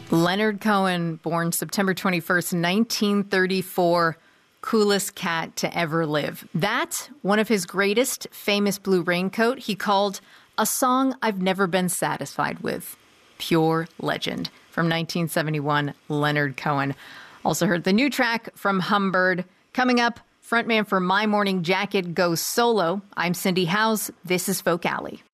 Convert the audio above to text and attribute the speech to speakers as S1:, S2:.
S1: Leonard Cohen, born September 21st, 1934, coolest cat to ever live. That's one of his greatest, famous Blue Raincoat he called a song I've never been satisfied with. Pure legend. From 1971, Leonard Cohen. Also heard the new track from Humbird. Coming up, frontman for My Morning Jacket goes solo. I'm Cindy Howes. This is Folk Alley.